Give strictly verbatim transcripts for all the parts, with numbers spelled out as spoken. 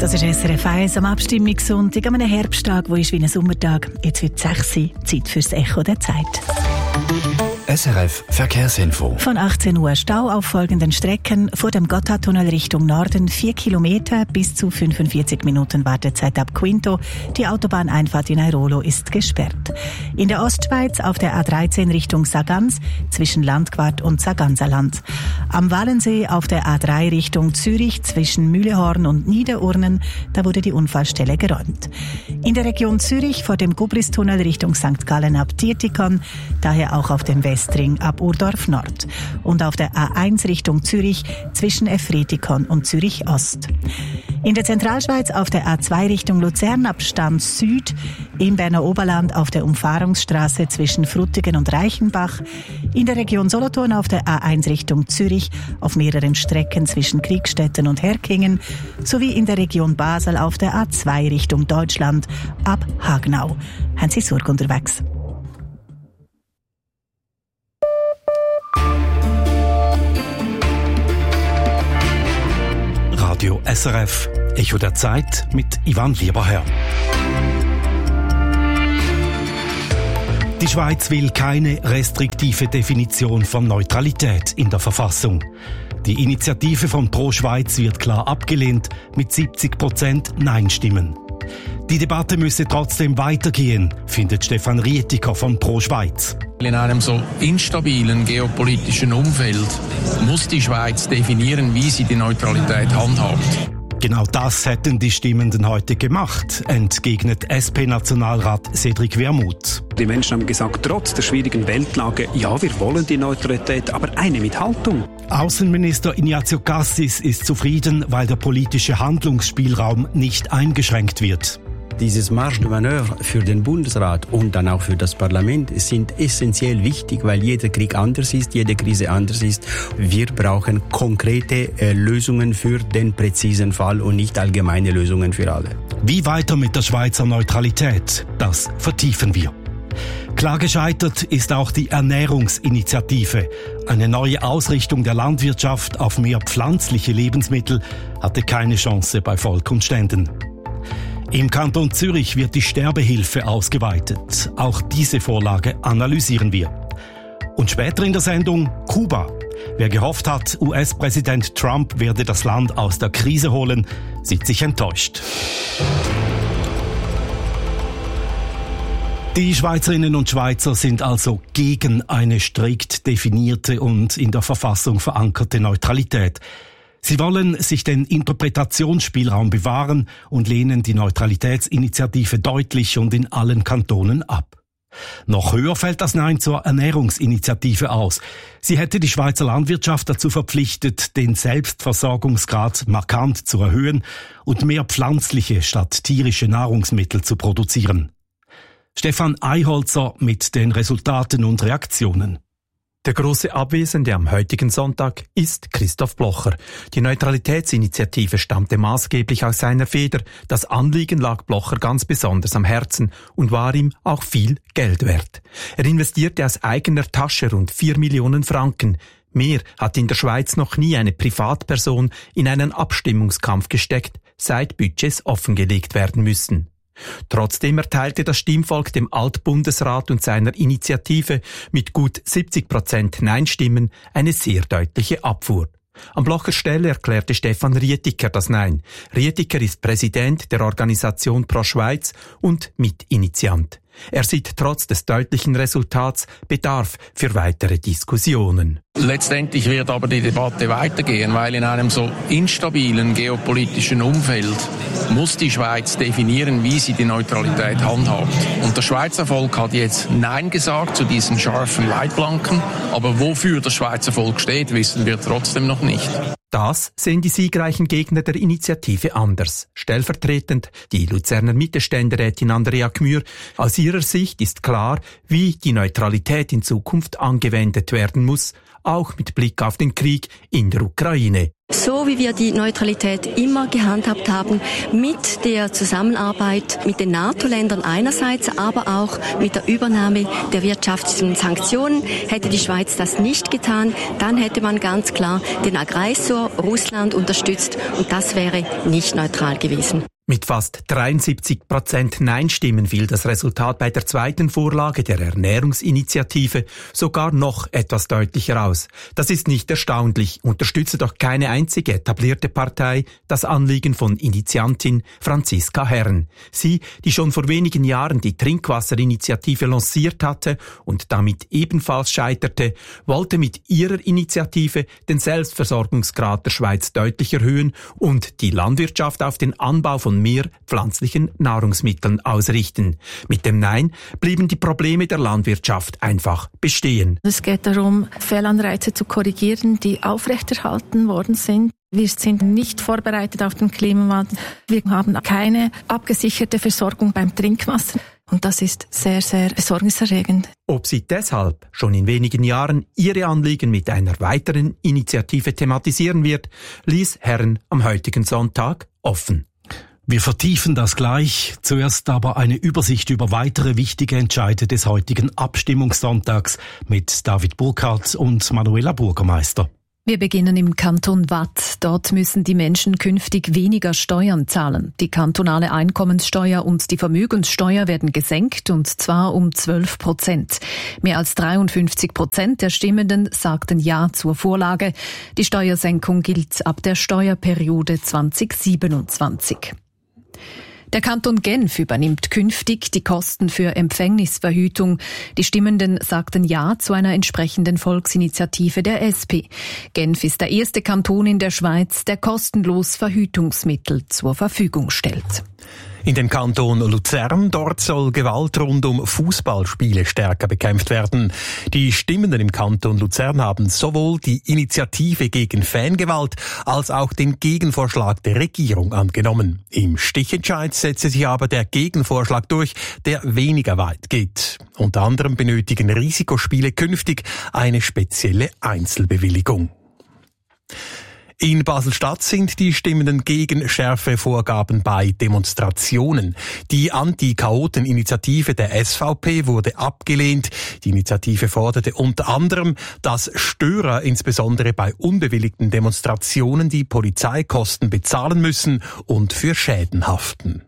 Das ist S R F eins am Abstimmungssonntag, an einem Herbsttag, wo ist wie ein Sommertag. Jetzt wird es sechs Uhr, Zeit fürs Echo der Zeit. S R F Verkehrsinfo. Von achtzehn Uhr Stau auf folgenden Strecken. Vor dem Gotthardtunnel Richtung Norden vier Kilometer, bis zu fünfundvierzig Minuten Wartezeit ab Quinto. Die Autobahneinfahrt in Airolo ist gesperrt. In der Ostschweiz auf der A dreizehn Richtung Sargans zwischen Landquart und Sarganserland. Am Wallensee auf der A drei Richtung Zürich zwischen Mühlehorn und Niederurnen, da wurde die Unfallstelle geräumt. In der Region Zürich vor dem Gubristunnel Richtung Sankt Gallen ab Dietikon, daher auch auf dem Westring ab Urdorf Nord. Und auf der A eins Richtung Zürich zwischen Efretikon und Zürich Ost. In der Zentralschweiz auf der A zwei Richtung Luzern ab Stams Süd, im Berner Oberland auf der Umfahrungsstraße zwischen Frutigen und Reichenbach, in der Region Solothurn auf der A eins Richtung Zürich auf mehreren Strecken zwischen Kriegstetten und Herkingen, sowie in der Region Basel auf der A zwei Richtung Deutschland ab Hagnau. Haben Sie Sorge unterwegs? Radio S R F, Echo der Zeit mit Ivan Lieberherr. Die Schweiz will keine restriktive Definition von Neutralität in der Verfassung. Die Initiative von Pro Schweiz wird klar abgelehnt mit siebzig Prozent Nein-Stimmen. Die Debatte müsse trotzdem weitergehen, findet Stefan Rietiker von Pro Schweiz. In einem so instabilen geopolitischen Umfeld muss die Schweiz definieren, wie sie die Neutralität handhabt. Genau das hätten die Stimmenden heute gemacht, entgegnet S P-Nationalrat Cedric Wermuth. Die Menschen haben gesagt, trotz der schwierigen Weltlage, ja, wir wollen die Neutralität, aber eine mit Haltung. Außenminister Ignazio Cassis ist zufrieden, weil der politische Handlungsspielraum nicht eingeschränkt wird. Dieses Marge de Manœuvre für den Bundesrat und dann auch für das Parlament sind essentiell wichtig, weil jeder Krieg anders ist, jede Krise anders ist. Wir brauchen konkrete äh, Lösungen für den präzisen Fall und nicht allgemeine Lösungen für alle. Wie weiter mit der Schweizer Neutralität? Das vertiefen wir. Klar gescheitert ist auch die Ernährungsinitiative. Eine neue Ausrichtung der Landwirtschaft auf mehr pflanzliche Lebensmittel hatte keine Chance bei Volk und Ständen. Im Kanton Zürich wird die Sterbehilfe ausgeweitet. Auch diese Vorlage analysieren wir. Und später in der Sendung Kuba. Wer gehofft hat, U S-Präsident Trump werde das Land aus der Krise holen, sieht sich enttäuscht. Die Schweizerinnen und Schweizer sind also gegen eine strikt definierte und in der Verfassung verankerte Neutralität. Sie wollen sich den Interpretationsspielraum bewahren und lehnen die Neutralitätsinitiative deutlich und in allen Kantonen ab. Noch höher fällt das Nein zur Ernährungsinitiative aus. Sie hätte die Schweizer Landwirtschaft dazu verpflichtet, den Selbstversorgungsgrad markant zu erhöhen und mehr pflanzliche statt tierische Nahrungsmittel zu produzieren. Stefan Eiholzer mit den Resultaten und Reaktionen. Der große Abwesende am heutigen Sonntag ist Christoph Blocher. Die Neutralitätsinitiative stammte maßgeblich aus seiner Feder. Das Anliegen lag Blocher ganz besonders am Herzen und war ihm auch viel Geld wert. Er investierte aus eigener Tasche rund vier Millionen Franken. Mehr hat in der Schweiz noch nie eine Privatperson in einen Abstimmungskampf gesteckt, seit Budgets offengelegt werden müssen. Trotzdem erteilte das Stimmvolk dem Altbundesrat und seiner Initiative mit gut siebzig Prozent Nein-Stimmen eine sehr deutliche Abfuhr. An Blochers Stelle erklärte Stefan Rietiker das Nein. Rietiker ist Präsident der Organisation Pro Schweiz und Mitinitiant. Er sieht trotz des deutlichen Resultats Bedarf für weitere Diskussionen. Letztendlich wird aber die Debatte weitergehen, weil in einem so instabilen geopolitischen Umfeld muss die Schweiz definieren, wie sie die Neutralität handhabt. Und das Schweizer Volk hat jetzt Nein gesagt zu diesen scharfen Leitplanken, aber wofür das Schweizer Volk steht, wissen wir trotzdem noch nicht. Das sehen die siegreichen Gegner der Initiative anders. Stellvertretend die Luzerner Mittelständerätin Andrea Gmür. Aus ihrer Sicht ist klar, wie die Neutralität in Zukunft angewendet werden muss. auch mit Blick auf den Krieg in der Ukraine. So wie wir die Neutralität immer gehandhabt haben, mit der Zusammenarbeit mit den NATO-Ländern einerseits, aber auch mit der Übernahme der wirtschaftlichen Sanktionen. Hätte die Schweiz das nicht getan, dann hätte man ganz klar den Aggressor Russland unterstützt und das wäre nicht neutral gewesen. Mit fast dreiundsiebzig Prozent Nein-Stimmen fiel das Resultat bei der zweiten Vorlage der Ernährungsinitiative sogar noch etwas deutlicher aus. Das ist nicht erstaunlich, unterstütze doch keine einzige etablierte Partei das Anliegen von Initiantin Franziska Herren. Sie, die schon vor wenigen Jahren die Trinkwasserinitiative lanciert hatte und damit ebenfalls scheiterte, wollte mit ihrer Initiative den Selbstversorgungsgrad der Schweiz deutlich erhöhen und die Landwirtschaft auf den Anbau von mehr pflanzlichen Nahrungsmitteln ausrichten. Mit dem Nein blieben die Probleme der Landwirtschaft einfach bestehen. Es geht darum, Fehlanreize zu korrigieren, die aufrechterhalten worden sind. Wir sind nicht vorbereitet auf den Klimawandel. Wir haben keine abgesicherte Versorgung beim Trinkwasser. Und das ist sehr, sehr besorgniserregend. Ob sie deshalb schon in wenigen Jahren ihre Anliegen mit einer weiteren Initiative thematisieren wird, ließ Herren am heutigen Sonntag offen. Wir vertiefen das gleich. Zuerst aber eine Übersicht über weitere wichtige Entscheide des heutigen Abstimmungssonntags mit David Burkhardt und Manuela Burgermeister. Wir beginnen im Kanton Waadt. Dort müssen die Menschen künftig weniger Steuern zahlen. Die kantonale Einkommenssteuer und die Vermögenssteuer werden gesenkt, und zwar um zwölf Prozent. Mehr als dreiundfünfzig Prozent der Stimmenden sagten Ja zur Vorlage. Die Steuersenkung gilt ab der Steuerperiode zwanzig siebenundzwanzig. Der Kanton Genf übernimmt künftig die Kosten für Empfängnisverhütung. Die Stimmenden sagten Ja zu einer entsprechenden Volksinitiative der S P. Genf ist der erste Kanton in der Schweiz, der kostenlos Verhütungsmittel zur Verfügung stellt. In dem Kanton Luzern, dort soll Gewalt rund um Fußballspiele stärker bekämpft werden. Die Stimmenden im Kanton Luzern haben sowohl die Initiative gegen Fangewalt als auch den Gegenvorschlag der Regierung angenommen. Im Stichentscheid setze sich aber der Gegenvorschlag durch, der weniger weit geht. Unter anderem benötigen Risikospiele künftig eine spezielle Einzelbewilligung. In Basel-Stadt sind die Stimmenden gegen schärfere Vorgaben bei Demonstrationen. Die Anti-Chaoten-Initiative der S V P wurde abgelehnt. Die Initiative forderte unter anderem, dass Störer insbesondere bei unbewilligten Demonstrationen die Polizeikosten bezahlen müssen und für Schäden haften.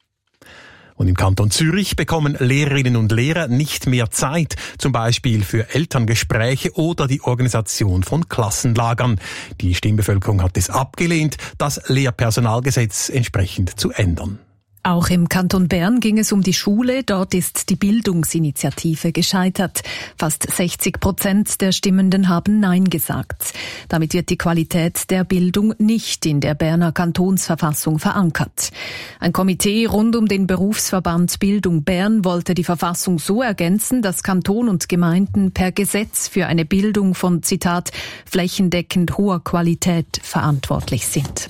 Und im Kanton Zürich bekommen Lehrerinnen und Lehrer nicht mehr Zeit, zum Beispiel für Elterngespräche oder die Organisation von Klassenlagern. Die Stimmbevölkerung hat es abgelehnt, das Lehrpersonalgesetz entsprechend zu ändern. Auch im Kanton Bern ging es um die Schule. Dort ist die Bildungsinitiative gescheitert. Fast sechzig Prozent der Stimmenden haben Nein gesagt. Damit wird die Qualität der Bildung nicht in der Berner Kantonsverfassung verankert. Ein Komitee rund um den Berufsverband Bildung Bern wollte die Verfassung so ergänzen, dass Kanton und Gemeinden per Gesetz für eine Bildung von, Zitat, flächendeckend hoher Qualität verantwortlich sind.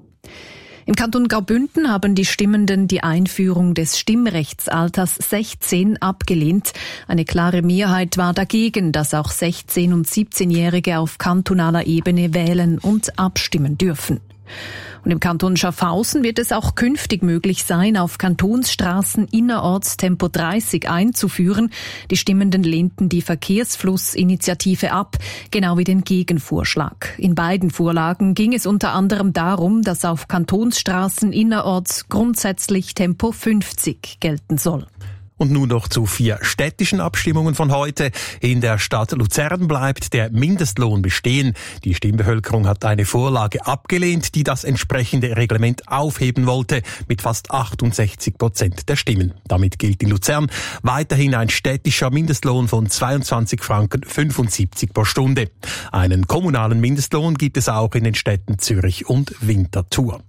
Im Kanton Graubünden haben die Stimmenden die Einführung des Stimmrechtsalters sechzehn abgelehnt. Eine klare Mehrheit war dagegen, dass auch sechzehn- und siebzehnjährige auf kantonaler Ebene wählen und abstimmen dürfen. Und im Kanton Schaffhausen wird es auch künftig möglich sein, auf Kantonsstraßen innerorts Tempo dreißig einzuführen. Die Stimmenden lehnten die Verkehrsflussinitiative ab, genau wie den Gegenvorschlag. In beiden Vorlagen ging es unter anderem darum, dass auf Kantonsstraßen innerorts grundsätzlich Tempo fünfzig gelten soll. Und nun noch zu vier städtischen Abstimmungen von heute. In der Stadt Luzern bleibt der Mindestlohn bestehen. Die Stimmbevölkerung hat eine Vorlage abgelehnt, die das entsprechende Reglement aufheben wollte, mit fast achtundsechzig Prozent der Stimmen. Damit gilt in Luzern weiterhin ein städtischer Mindestlohn von zweiundzwanzig Franken fünfundsiebzig pro Stunde. Einen kommunalen Mindestlohn gibt es auch in den Städten Zürich und Winterthur.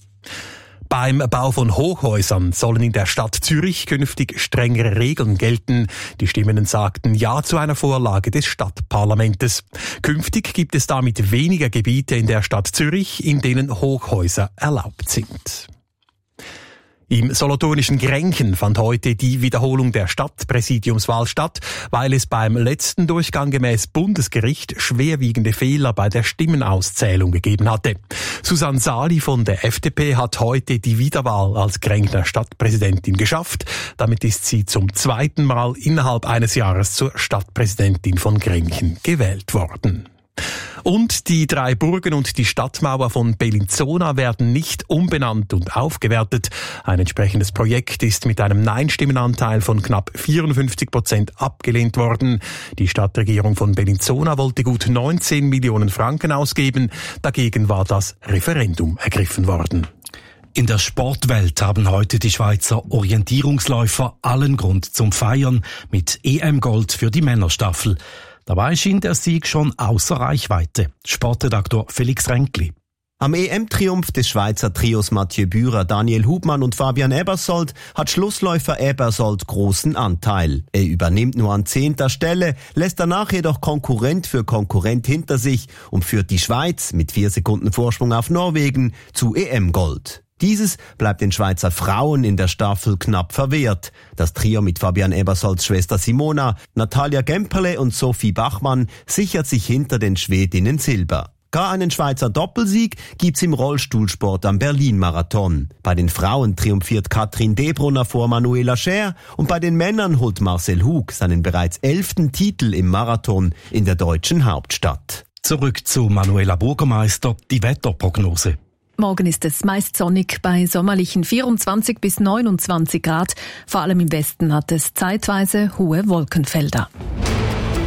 Beim Bau von Hochhäusern sollen in der Stadt Zürich künftig strengere Regeln gelten. Die Stimmenden sagten Ja zu einer Vorlage des Stadtparlamentes. Künftig gibt es damit weniger Gebiete in der Stadt Zürich, in denen Hochhäuser erlaubt sind. Im solothurnischen Grenchen fand heute die Wiederholung der Stadtpräsidiumswahl statt, weil es beim letzten Durchgang gemäß Bundesgericht schwerwiegende Fehler bei der Stimmenauszählung gegeben hatte. Susanne Sali von der F D P hat heute die Wiederwahl als Grenchner Stadtpräsidentin geschafft. Damit ist sie zum zweiten Mal innerhalb eines Jahres zur Stadtpräsidentin von Grenchen gewählt worden. Und die drei Burgen und die Stadtmauer von Bellinzona werden nicht umbenannt und aufgewertet. Ein entsprechendes Projekt ist mit einem Nein-Stimmenanteil von knapp vierundfünfzig Prozent abgelehnt worden. Die Stadtregierung von Bellinzona wollte gut neunzehn Millionen Franken ausgeben. Dagegen war das Referendum ergriffen worden. In der Sportwelt haben heute die Schweizer Orientierungsläufer allen Grund zum Feiern mit E M-Gold für die Männerstaffel. Dabei schien der Sieg schon außer Reichweite. Sportredaktor Felix Ränkli. Am E M-Triumph des Schweizer Trios Mathieu Bührer, Daniel Hubmann und Fabian Ebersold hat Schlussläufer Ebersold großen Anteil. Er übernimmt nur an zehnter Stelle, lässt danach jedoch Konkurrent für Konkurrent hinter sich und führt die Schweiz mit vier Sekunden Vorsprung auf Norwegen zu E M-Gold. Dieses bleibt den Schweizer Frauen in der Staffel knapp verwehrt. Das Trio mit Fabian Ebersolds Schwester Simona, Natalia Gemperle und Sophie Bachmann sichert sich hinter den Schwedinnen Silber. Gar einen Schweizer Doppelsieg gibt's im Rollstuhlsport am Berlin-Marathon. Bei den Frauen triumphiert Katrin Debrunner vor Manuela Scher und bei den Männern holt Marcel Hug seinen bereits elften Titel im Marathon in der deutschen Hauptstadt. Zurück zu Manuela Burgermeister, die Wetterprognose. Morgen ist es meist sonnig bei sommerlichen vierundzwanzig bis neunundzwanzig Grad. Vor allem im Westen hat es zeitweise hohe Wolkenfelder.